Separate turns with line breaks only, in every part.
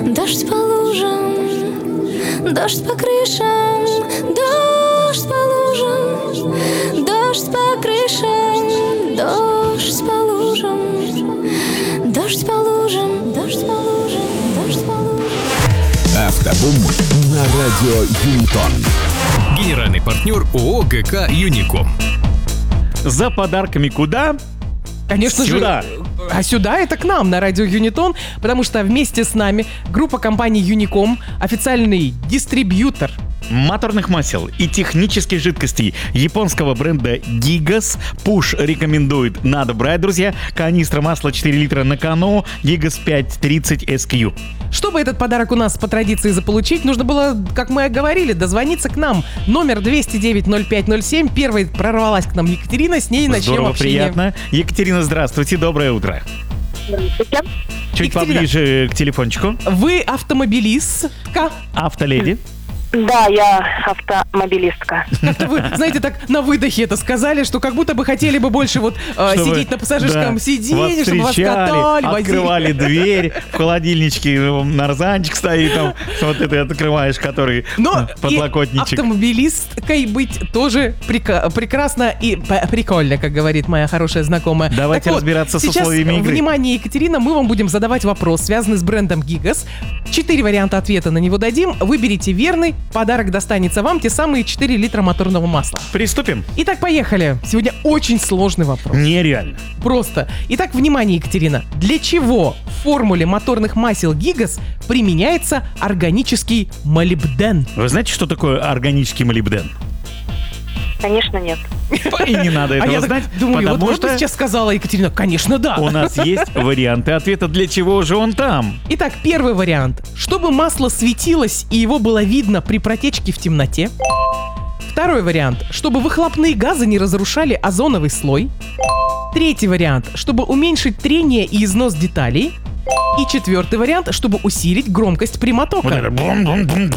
Дождь по лужам, дождь по крышам, дождь по лужам, дождь по крышам, дождь по лужам, дождь по лужам, дождь по лужам, дождь по лужам.
Автобум на радио Юнитон.
Генеральный партнер ООО ГК «Юником».
За подарками куда?
Конечно
Сюда.
же. А сюда это к нам на радио Юнитон, потому что вместе с нами группа компании Юником, официальный дистрибьютор
Моторных масел и технических жидкостей японского бренда Gigas. Push рекомендует. Надо брать, друзья. Канистра масла 4 литра на кону. Gigas 530 SQ.
Чтобы этот подарок у нас по традиции заполучить, нужно было, как мы и говорили, дозвониться к нам. Номер 209-0507. Первой прорвалась к нам Екатерина, с ней начнем
Здорово,
общение.
приятно. Екатерина, здравствуйте, доброе утро.
Здравствуйте.
Чуть
Екатерина.
поближе к телефончику.
Вы автомобилистка?
Автоледи.
Да, я автомобилистка.
Как-то вы, знаете, так на выдохе это сказали, что как будто бы хотели бы больше вот
Чтобы,
сидеть на пассажирском
да,
сиденье,
вас
чтобы вас
встречали,
катали, возили.
открывали дверь, в холодильничке нарзанчик стоит там, вот ты открываешь, который
Но и
подлокотничек.
автомобилисткой быть тоже прекрасно и прикольно, как говорит моя хорошая знакомая.
Давайте
Так вот,
разбираться с
сейчас,
условиями игры.
внимание, Екатерина, мы вам будем задавать вопрос, связанный с брендом Gigas. 4 варианта ответа на него дадим. Выберите верный, подарок достанется вам, те самые 4 литра моторного масла.
Приступим.
Итак, поехали. Сегодня очень сложный вопрос.
Нереально.
Просто. Итак, внимание, Екатерина. Для чего в формуле моторных масел Gigas применяется органический молибден?
Вы знаете, что такое органический молибден?
Конечно, нет.
И не надо
А я
этого
так
знать,
думаю,
потому
вот
что
бы сейчас сказала Екатерина, конечно, да.
у нас есть варианты ответа, для чего же он там.
Итак, первый вариант. Чтобы масло светилось и его было видно при протечке в темноте. Второй вариант. Чтобы выхлопные газы не разрушали озоновый слой. Третий вариант. Чтобы уменьшить трение и износ деталей. И четвертый вариант. Чтобы усилить громкость прямотока.
Вот это бум-бум-бум.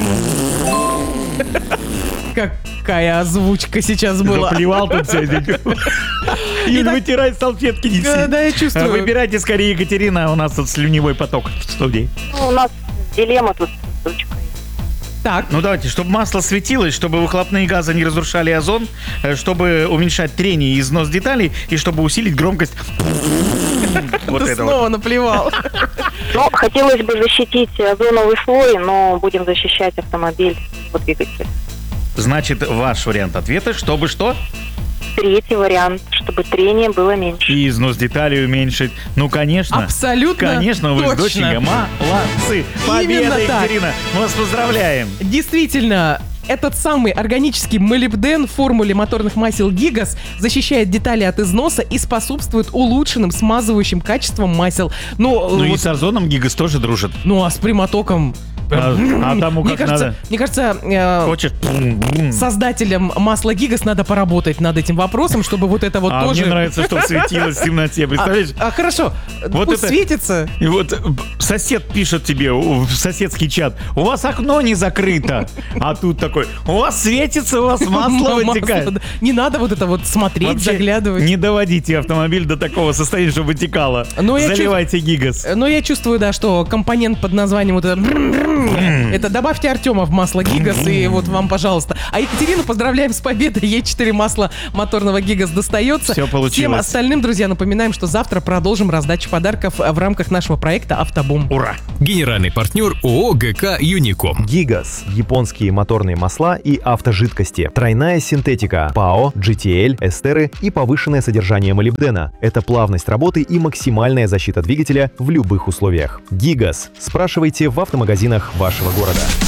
Какая озвучка сейчас была.
Заплевал тут все. Юль, вытирай салфетки, не
Да, я чувствую.
Выбирайте скорее, Екатерина, у нас тут слюневой поток в студии.
Ну, у нас дилемма тут с ручкой.
Так,
Ну давайте, чтобы масло светилось, чтобы выхлопные газы не разрушали озон, чтобы уменьшать трение и износ деталей, и чтобы усилить громкость. Вот
ты
это
снова
вот.
наплевал.
Ну, хотелось бы защитить озоновый слой, но будем защищать автомобиль от двигателя.
Значит, ваш вариант ответа, чтобы что?
Третий вариант, чтобы трение было меньше.
И износ деталей уменьшить. Ну, конечно.
Абсолютно
Конечно, вы с
точно.
доченькой молодцы. Победа,
Именно так.
Екатерина. Мы вас поздравляем.
Действительно, этот самый органический молибден в формуле моторных масел Gigas защищает детали от износа и способствует улучшенным смазывающим качествам масел.
Ну и
Вот,
с озоном Гигас тоже дружит.
ну а с прямотоком...
А тому
Мне
как надо.
кажется,
Хочешь?
создателям масла Gigas надо поработать над этим вопросом, чтобы вот это вот
А
тоже...
мне нравится, что светилось в темноте. Представляешь?
Хорошо,
Вот
пусть
это-
светится.
И вот сосед пишет тебе в соседский чат: у вас окно не закрыто. А тут такой: у вас светится, у вас масло вытекает.
да. Не надо вот это вот смотреть,
Вообще,
заглядывать.
не доводите автомобиль до такого состояния, чтобы вытекало.
Но я
Заливайте Гигас.
Но я чувствую, да, что компонент под названием вот это добавьте Артема в масло Gigas, и вот вам, пожалуйста. А Екатерину поздравляем с победой. Ей 4 масла моторного Gigas достается.
Всё получилось.
Всем остальным, друзья, напоминаем, что завтра продолжим раздачу подарков в рамках нашего проекта «Автобум».
Ура!
Генеральный партнер ООО ГК «Юником».
Gigas – японские моторные масла и автожидкости. Тройная синтетика, ПАО, GTL, эстеры и повышенное содержание молибдена. Это плавность работы и максимальная защита двигателя в любых условиях. Gigas. Спрашивайте в автомагазинах вашего города.